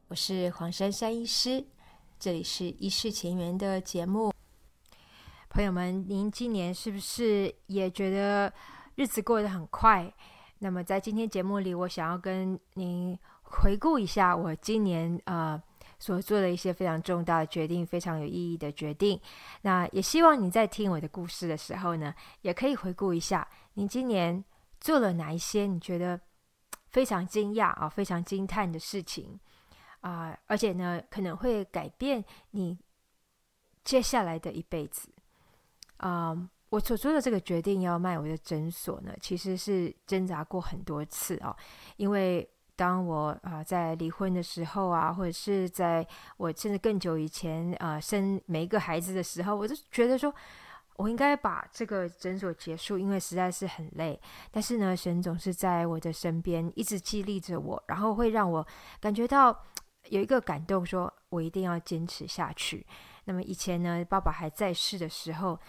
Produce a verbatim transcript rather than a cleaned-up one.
我是黄珊珊医师，这里是医事前缘的节目。朋友们，您今年是不是也觉得日子过得很快？那么在今天节目里，我想要跟您回顾一下我今年呃所做的一些非常重大的决定，非常有意义的决定。那也希望你在听我的故事的时候呢，也可以回顾一下您今年做了哪一些你觉得非常惊讶啊、非常惊叹的事情啊、而且呢，可能会改变你接下来的一辈子。啊、我所做的这个决定要卖我的诊所呢，其实是挣扎过很多次啊、因为当我啊、呃在离婚的时候啊，或者是在我甚至更久以前啊、呃生每一个孩子的时候，我就觉得说，我应该把这个诊所结束，因为实在是很累。但是呢，神总是在我的身边一直激励着我，然后会让我感觉到有一个感动，说我一定要坚持下去。那么以前呢，爸爸还在世的时候，